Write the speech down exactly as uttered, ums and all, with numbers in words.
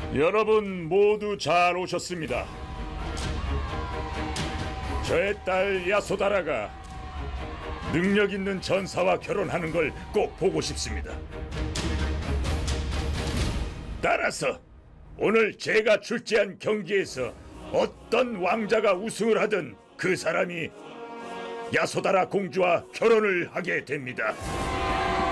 여러분 모두 잘 오셨습니다. 저의 딸 야소다라가 능력 있는 전사와 결혼하는 걸 꼭 보고 싶습니다. 따라서 오늘 제가 출제한 경기에서 어떤 왕자가 우승을 하든 그 사람이 야소다라 공주와 결혼을 하게 됩니다.